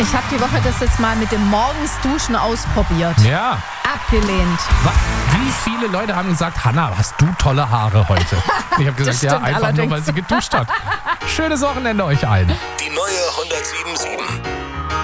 Ich habe die Woche das jetzt mal mit dem Morgensduschen ausprobiert. Ja. Abgelehnt. Wie viele Leute haben gesagt, Hanna, hast du tolle Haare heute? Ich habe gesagt, ja, einfach nur, weil sie geduscht hat. Schönes Wochenende euch allen. Die neue 107.7.